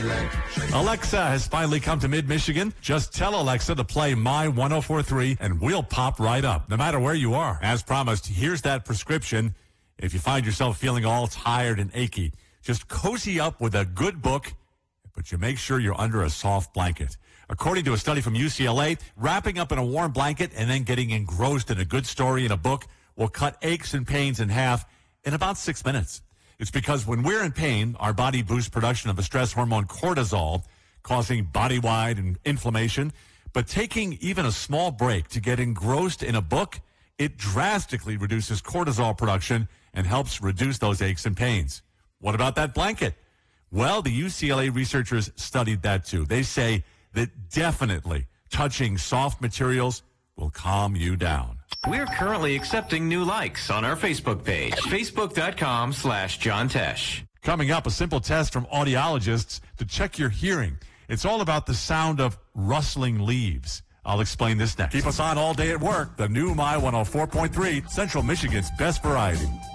Alexa has finally come to Mid-Michigan. Just tell Alexa to play My 104.3 and we'll pop right up, no matter where you are. As promised, here's that prescription. If you find yourself feeling all tired and achy, just cozy up with a good book, but you make sure you're under a soft blanket. According to a study from UCLA, wrapping up in a warm blanket and then getting engrossed in a good story in a book will cut aches and pains in half in about 6 minutes. It's because when we're in pain, our body boosts production of the stress hormone cortisol, causing body-wide inflammation. But taking even a small break to get engrossed in a book, it drastically reduces cortisol production and helps reduce those aches and pains. What about that blanket? Well, the UCLA researchers studied that too. They say that definitely touching soft materials will calm you down. We're currently accepting new likes on our Facebook page, facebook.com/John Tesh. Coming up, a simple test from audiologists to check your hearing. It's all about the sound of rustling leaves. I'll explain this next. Keep us on all day at work. The new My 104.3, Central Michigan's best variety.